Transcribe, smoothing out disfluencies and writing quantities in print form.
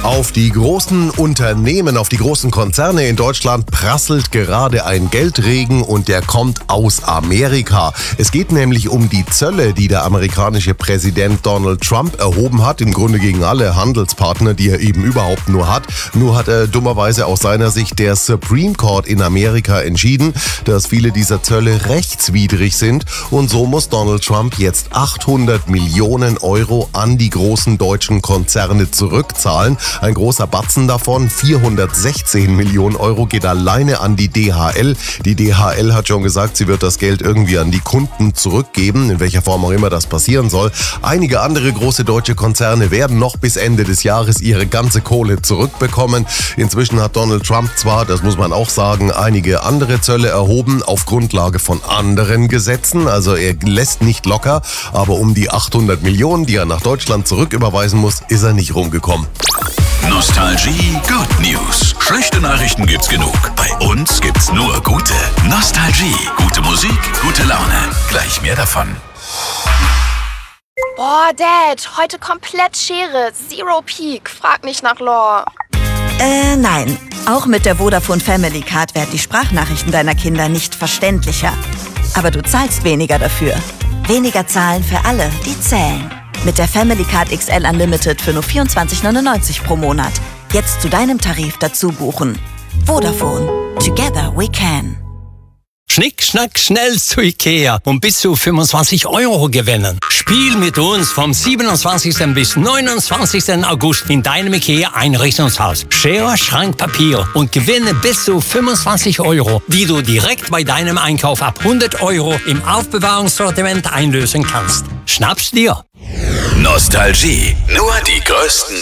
Auf die großen Unternehmen, auf die großen Konzerne in Deutschland prasselt gerade ein Geldregen und der kommt aus Amerika. Es geht nämlich um die Zölle, die der amerikanische Präsident Donald Trump erhoben hat, im Grunde gegen alle Handelspartner, die er eben überhaupt nur hat. Nur hat dummerweise aus seiner Sicht der Supreme Court in Amerika entschieden, dass viele dieser Zölle rechtswidrig sind und so muss Donald Trump jetzt 800 Millionen Euro an die großen deutschen Konzerne zurückzahlen. Ein großer Batzen davon, 416 Millionen Euro, geht alleine an die DHL. Die DHL hat schon gesagt, sie wird das Geld irgendwie an die Kunden zurückgeben, in welcher Form auch immer das passieren soll. Einige andere große deutsche Konzerne werden noch bis Ende des Jahres ihre ganze Kohle zurückbekommen. Inzwischen hat Donald Trump zwar, das muss man auch sagen, einige andere Zölle erhoben auf Grundlage von anderen Gesetzen. Also er lässt nicht locker, aber um die 800 Millionen, die er nach Deutschland zurücküberweisen muss, ist er nicht rumgekommen. Nostalgie Good News. Schlechte Nachrichten gibt's genug. Bei uns gibt's nur gute. Nostalgie. Gute Musik, gute Laune. Gleich mehr davon. Boah, Dad, heute komplett Schere. Zero Peak. Frag nicht nach Lore. Nein. Auch mit der Vodafone Family Card werden die Sprachnachrichten deiner Kinder nicht verständlicher. Aber du zahlst weniger dafür. Weniger zahlen für alle, die zählen. Mit der Family Card XL Unlimited für nur 24,99 pro Monat. Jetzt zu deinem Tarif dazu buchen. Vodafone. Together we can. Schnick, schnack, schnell zu Ikea und bis zu 25 Euro gewinnen. Spiel mit uns vom 27. bis 29. August in deinem Ikea-Einrichtungshaus. Schere, Schrank, Papier und gewinne bis zu 25 Euro, die du direkt bei deinem Einkauf ab 100 Euro im Aufbewahrungssortiment einlösen kannst. Schnapp's dir! Nostalgie. Nur die größten